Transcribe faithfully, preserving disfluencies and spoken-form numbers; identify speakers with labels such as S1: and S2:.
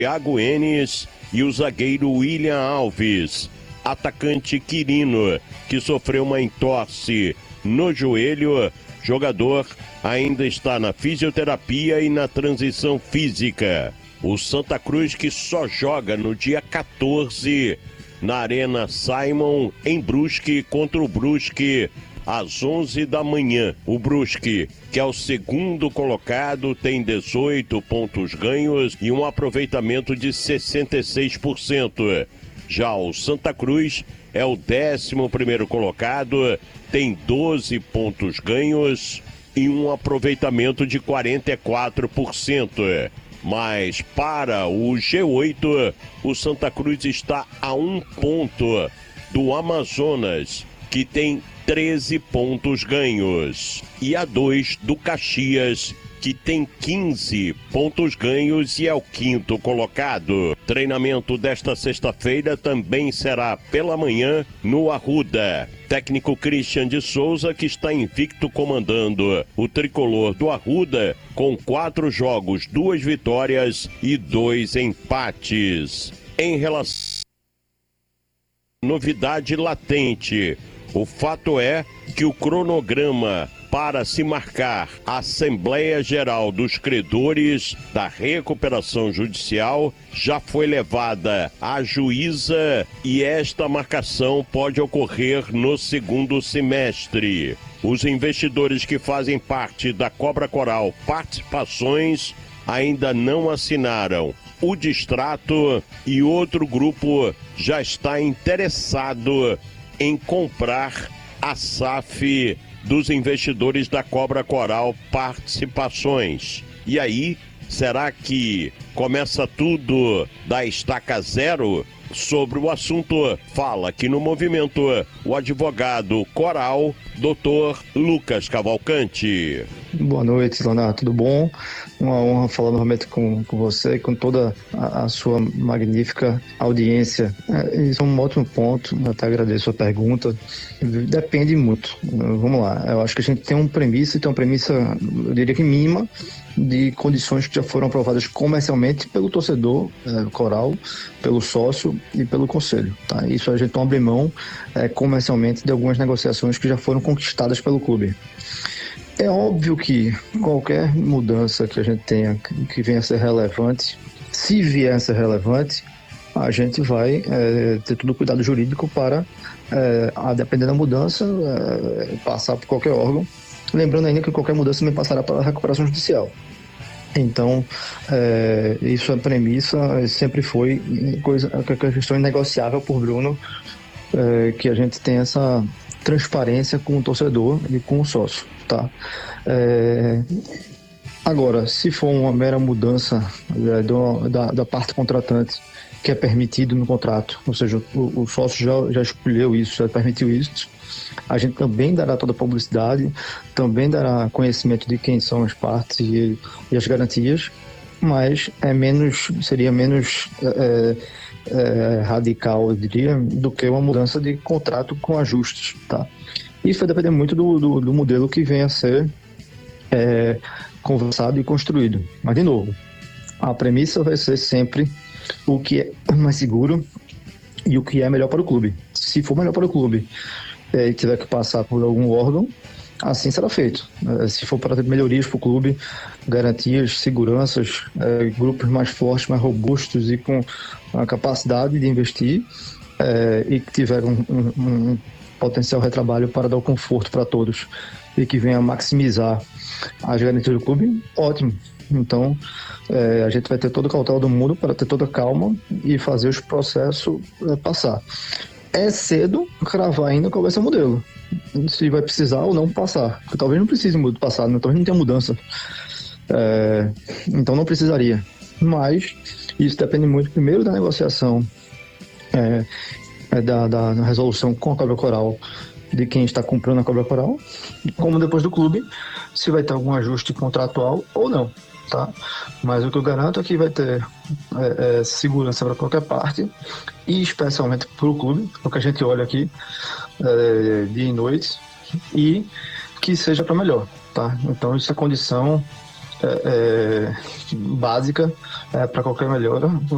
S1: Thiago Enes e o zagueiro William Alves. Atacante Quirino, que sofreu uma entorse no joelho. Jogador ainda está na fisioterapia e na transição física. O Santa Cruz, que só joga no dia quatorze na Arena Simon, em Brusque, contra o Brusque, às onze da manhã. O Brusque, que é o segundo colocado, tem dezoito pontos ganhos e um aproveitamento de sessenta e seis por cento. Já o Santa Cruz é o décimo primeiro colocado, tem doze pontos ganhos e um aproveitamento de quarenta e quatro por cento. Mas para o G oito, o Santa Cruz está a um ponto do Amazonas, que tem treze pontos ganhos, e a dois do Caxias, que tem quinze pontos ganhos e é o quinto colocado. Treinamento desta sexta-feira também será pela manhã no Arruda. Técnico Christian de Souza, que está invicto comandando o tricolor do Arruda, com quatro jogos, duas vitórias e dois empates. Em relação à novidade latente, o fato é que o cronograma para se marcar a Assembleia Geral dos Credores da Recuperação Judicial já foi levada à juíza e esta marcação pode ocorrer no segundo semestre. Os investidores que fazem parte da Cobra Coral Participações ainda não assinaram o distrato e outro grupo já está interessado em comprar a S A F dos investidores da Cobra Coral Participações. E aí, será que começa tudo da estaca zero? Sobre o assunto, fala aqui no Movimento o advogado Coral, doutor Lucas Cavalcante.
S2: Boa noite, Leonardo, tudo bom? Uma honra falar novamente com, com você e com toda a, a sua magnífica audiência. É, isso é um ótimo ponto, eu até agradeço a pergunta. Depende muito. Vamos lá, eu acho que a gente tem uma premissa, tem uma premissa, eu diria que mínima, de condições que já foram aprovadas comercialmente pelo torcedor é, Coral, pelo sócio e pelo conselho. Tá? Isso a gente não abre mão é, comercialmente de algumas negociações que já foram conquistadas pelo clube. É óbvio que qualquer mudança que a gente tenha que venha a ser relevante, se vier a ser relevante, a gente vai é, ter todo o cuidado jurídico para, é, a depender da mudança, é, passar por qualquer órgão. Lembrando ainda que qualquer mudança também passará para a recuperação judicial. Então, é, isso é premissa, sempre foi coisa, a questão inegociável por Bruno, é, que a gente tem essa transparência com o torcedor e com o sócio, tá? É, agora, se for uma mera mudança é, do, da, da parte contratante, que é permitido no contrato, ou seja, o, o sócio já, já escolheu isso, já permitiu isso, a gente também dará toda a publicidade, também dará conhecimento de quem são as partes e, e as garantias, mas é menos, seria menos é, é, radical, eu diria, do que uma mudança de contrato com ajustes, tá? Isso vai depender muito do, do, do modelo que venha a ser é, conversado e construído. Mas, de novo, a premissa vai ser sempre o que é mais seguro e o que é melhor para o clube. Se for melhor para o clube é, e tiver que passar por algum órgão, assim será feito. É, se for para ter melhorias para o clube, garantias, seguranças, é, grupos mais fortes, mais robustos e com a capacidade de investir é, e que tiver um, um, um potencial retrabalho para dar o conforto para todos e que venha maximizar as garantias do clube, ótimo. Então, é, a gente vai ter toda a cautela do mundo para ter toda a calma e fazer os processos é, passar. É cedo cravar ainda qual vai ser o modelo, se vai precisar ou não passar, porque talvez não precise do passado, né? Talvez não tenha mudança, é, então não precisaria, mas isso depende muito primeiro da negociação, é, é da, da resolução com a Cobra Coral, de quem está comprando a Cobra Coral, como depois do clube, se vai ter algum ajuste contratual ou não, tá? Mas o que eu garanto é que vai ter é, é, segurança para qualquer parte, e especialmente para o clube, porque a gente olha aqui é, dia e noite, e que seja para melhor, tá? Então isso é condição é, é, básica é, para qualquer melhora.